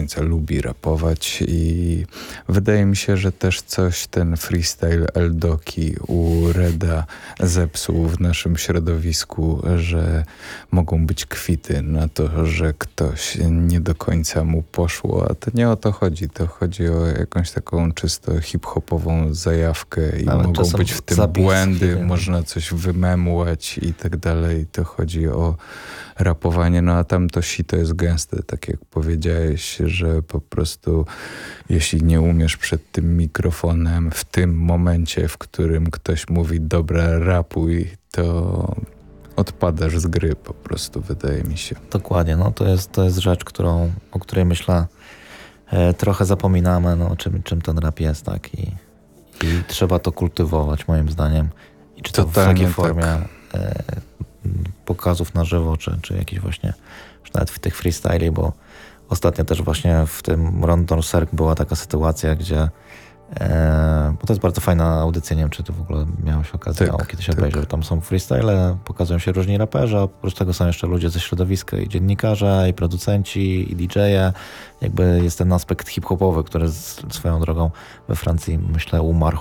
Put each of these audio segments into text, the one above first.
końca lubi rapować i wydaje mi się, że też coś ten freestyle Eldoki u Reda zepsuł w naszym środowisku, że mogą być kwity na to, że ktoś nie do końca mu poszło, a to nie o to chodzi. To chodzi o jakąś taką czysto hip-hopową zajawkę i nawet mogą być w tym błędy, można coś wymemłać i tak dalej. To chodzi o rapowanie, no a tam to sito jest gęste, tak jak powiedziałeś, że po prostu jeśli nie umiesz przed tym mikrofonem w tym momencie, w którym ktoś mówi dobra, rapuj, to odpadasz z gry po prostu, wydaje mi się. Dokładnie, no to jest rzecz, o której myślę trochę zapominamy, no czym ten rap jest, tak, i trzeba to kultywować moim zdaniem. I czy to totalnie w takiej formie tak. Pokazów na żywo, czy jakieś właśnie, już nawet w tych freestyli, bo ostatnio też właśnie w tym Rondon Cirque była taka sytuacja, gdzie bo to jest bardzo fajna audycja, nie wiem, czy ty w ogóle miałeś okazję kiedyś obejrzeć, że tam są freestyle, pokazują się różni raperzy, a oprócz tego są jeszcze ludzie ze środowiska, i dziennikarze, i producenci, i DJ-e. Jakby jest ten aspekt hip-hopowy, który swoją drogą we Francji, myślę, umarł.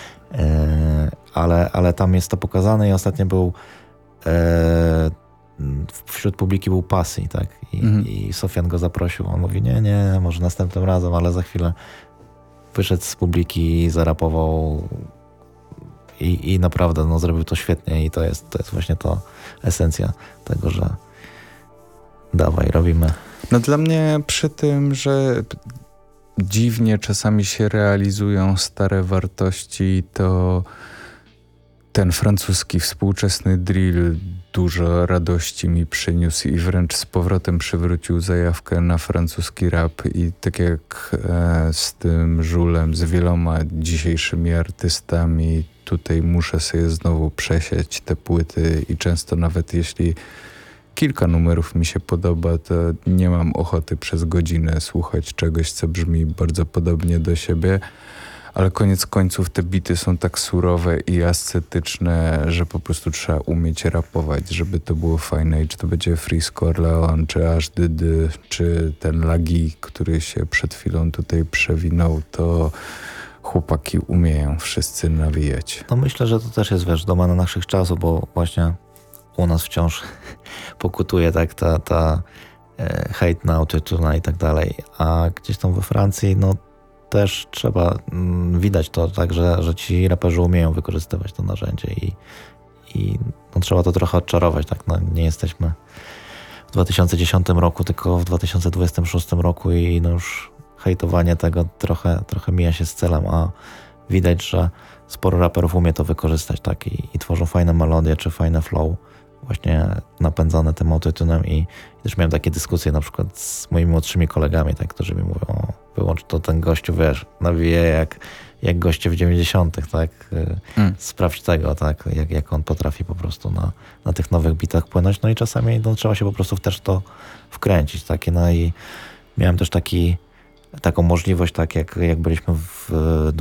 Ale tam jest to pokazane i ostatnio był wśród publiki był Passy, tak? I Sofian go zaprosił. On mówi, nie, może następnym razem, ale za chwilę wyszedł z publiki, zarapował i naprawdę no, zrobił to świetnie i to jest właśnie to esencja tego, że dawaj, robimy. No dla mnie przy tym, że dziwnie czasami się realizują stare wartości, to ten francuski współczesny drill dużo radości mi przyniósł i wręcz z powrotem przywrócił zajawkę na francuski rap i tak jak z tym Żulem, z wieloma dzisiejszymi artystami, tutaj muszę sobie znowu przesieć te płyty i często nawet jeśli kilka numerów mi się podoba, to nie mam ochoty przez godzinę słuchać czegoś, co brzmi bardzo podobnie do siebie. Ale koniec końców te bity są tak surowe i ascetyczne, że po prostu trzeba umieć rapować, żeby to było fajne. I czy to będzie Freeze Corleone, czy HDD, czy ten Lagi, który się przed chwilą tutaj przewinął, to chłopaki umieją wszyscy nawijać. No myślę, że to też jest, domena naszych czasów, bo właśnie u nas wciąż pokutuje tak ta hate na autotune i tak dalej. A gdzieś tam we Francji, no też trzeba widać to tak, że ci raperzy umieją wykorzystywać to narzędzie i no, trzeba to trochę odczarować. Tak? No, nie jesteśmy w 2010 roku, tylko w 2026 roku i no już hejtowanie tego trochę mija się z celem, a widać, że sporo raperów umie to wykorzystać tak? I tworzą fajne melodie czy fajne flow właśnie napędzane tym autotunem i też miałem takie dyskusje na przykład z moimi młodszymi kolegami, tak, którzy mi mówią, wyłącz to, ten gościu, wiesz, nawije jak goście w 90-tych, tak, sprawdź tego, tak, jak on potrafi po prostu na tych nowych bitach płynąć, no i czasami no, trzeba się po prostu też to wkręcić, takie, no i miałem też taką możliwość, tak jak byliśmy w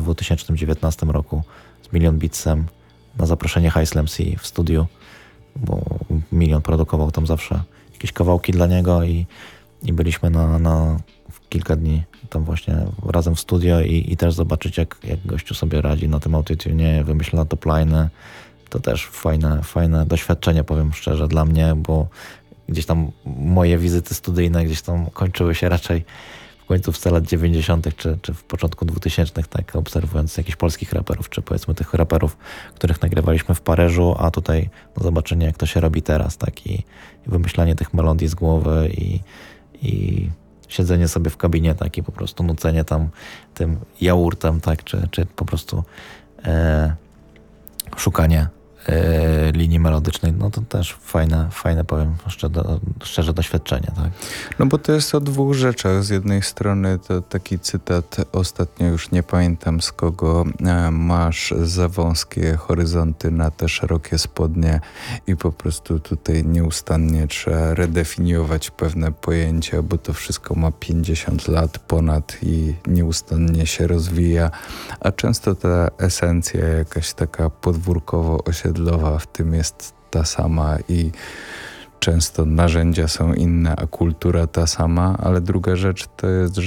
2019 roku z Million Beatsem na zaproszenie High Slam C w studiu, bo Milion produkował tam zawsze jakieś kawałki dla niego i byliśmy na kilka dni tam właśnie razem w studio i też zobaczyć jak gościu sobie radzi na tym autotunie, wymyśla topline'y. To też fajne doświadczenie, powiem szczerze, dla mnie, bo gdzieś tam moje wizyty studyjne gdzieś tam kończyły się raczej w końcówce lat 90. czy w początku 2000, tak, obserwując jakichś polskich raperów, czy powiedzmy tych raperów, których nagrywaliśmy w Paryżu, a tutaj no, zobaczenie, jak to się robi teraz, tak, i wymyślanie tych melodii z głowy i siedzenie sobie w kabinie, tak, i po prostu nucenie tam tym jaurtem, tak, czy po prostu szukanie linii melodycznej, no to też fajne powiem szczerze doświadczenie, tak? No bo to jest o dwóch rzeczach. Z jednej strony to taki cytat, ostatnio już nie pamiętam z kogo, masz za wąskie horyzonty na te szerokie spodnie i po prostu tutaj nieustannie trzeba redefiniować pewne pojęcia, bo to wszystko ma 50 lat ponad i nieustannie się rozwija, a często ta esencja jakaś taka podwórkowo-osiedlowa w tym jest ta sama i często narzędzia są inne, a kultura ta sama, ale druga rzecz to jest,